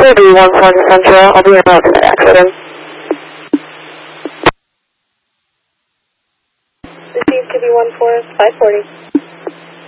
540 Central. I'll be in route to the accident. This seems to be 14540.